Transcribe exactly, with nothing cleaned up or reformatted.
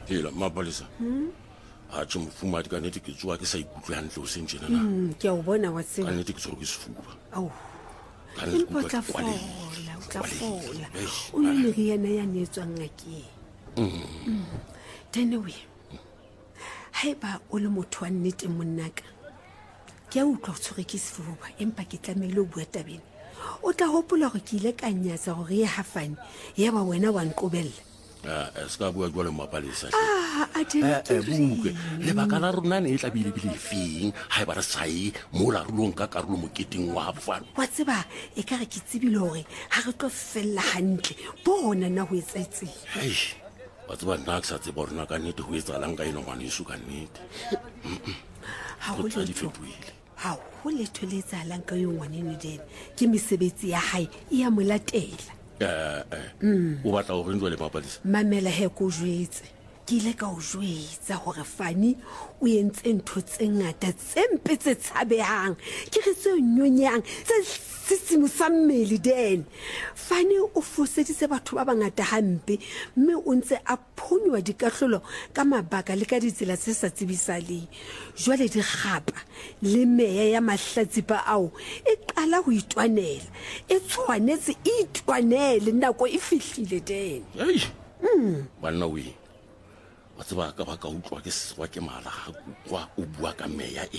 hela mapalesa a tse mofumadi ka nnete ke tsoa ke sa ikutlwe hantle o seng tjena na Mm, ke a o bona wa ka tseba. nnete ke tshwerwe ke sefuba Au. ka nnete ke Empa o utlwa tla ke kwalehile. fola, o tla fola. Eish, O nwe meriana ya neetswang ngakeng. Mm. Tenewe. Haeba o le motho wa nnete monnaka. Ke a utlwa o tshwerwe ke sefuba, empa ke tlamehile o bua tabeng. O tla hopola hore ke ile ka nyatsa hore ye hafane, ye ba wena wa nqobella. Ah, e ska bua jwale mapalesa hle. Ah, a Eh, eh, buke teng. lebaka la rona ne e tla bile bile feng ha e ba re sae mo la rulong ka karolo moketeng wa bofana Wa tseba e ka re ke tsebile hore ha re tlo fella hantle bona na ho etsetseng. hei wa tseba nna ke sa tseba hore na ka nnete ho etsahalang ka eno ngwaneso ka nnete Ha ho Go tla di letho. fetohile. Ha ho letho le etsahalang ka yo ngwaneno den. Ke mesebetsi ya hae e ya mo latela. eh eh o batla hore ntwe le mapalesa Mamela he ko jwetse. Ke ile ka o jwetsa hore Fani o entse ntho tse ngata tse mpe tse tshabehang. Ke re tse nyonyang tse sitsimo sa mmele den. Fani o foseditse batho ba bangata hampe mme o ntse a phonywa dikahlolo ka mabaka le ka ditsela tse sa tsibisaleng. Jwale di gapa le meya ya mahlatsipa ao e qala ho itwanela. E tshwanetse e itwanele nako e fihlile den. hei banna o eng wa tseba ka ba ka utlwa ke sewa ke mala ha kwa o bua ka meya e